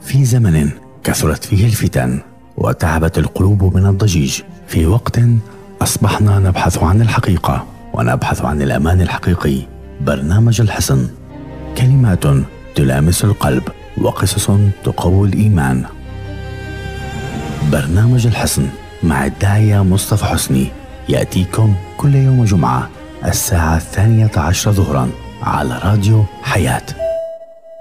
في زمن كثرت فيه الفتن وتعبت القلوب من الضجيج، في وقت أصبحنا نبحث عن الحقيقة ونبحث عن الأمان الحقيقي. برنامج الحصن، كلمات تلامس القلب وقصص تقوي الإيمان. برنامج الحصن مع الداعية مصطفى حسني يأتيكم كل يوم جمعة الساعة 12 ظهرا على راديو حياة.